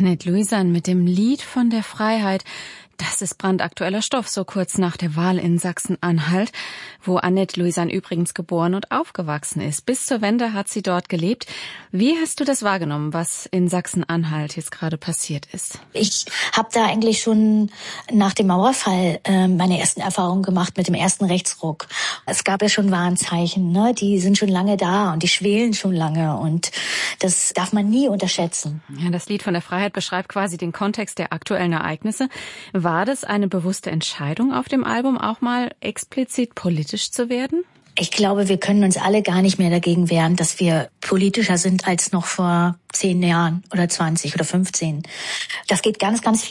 Annette Louisan mit dem Lied von der Freiheit. Das ist brandaktueller Stoff, so kurz nach der Wahl in Sachsen-Anhalt, wo Annette Louisan übrigens geboren und aufgewachsen ist. Bis zur Wende hat sie dort gelebt. Wie hast du das wahrgenommen, was in Sachsen-Anhalt jetzt gerade passiert ist? Ich habe da eigentlich schon nach dem Mauerfall meine ersten Erfahrungen gemacht mit dem ersten Rechtsruck. Es gab ja schon Warnzeichen, ne? Die sind schon lange da und die schwelen schon lange und das darf man nie unterschätzen. Ja, das Lied von der Freiheit beschreibt quasi den Kontext der aktuellen Ereignisse. War das eine bewusste Entscheidung auf dem Album, auch mal explizit politisch zu werden? Ich glaube, wir können uns alle gar nicht mehr dagegen wehren, dass wir politischer sind als noch vor 10 Jahren oder 20 oder 15. Das geht ganz, ganz viel